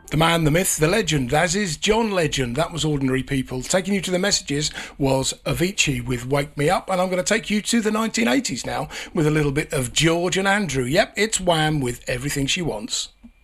The man, the myth, the legend, as is John Legend. That was Ordinary People. Taking you to the messages was Avicii with Wake Me Up, and I'm going to take you to the 1980s now with a little bit of George and Andrew. Yep, it's Wham with Everything She Wants.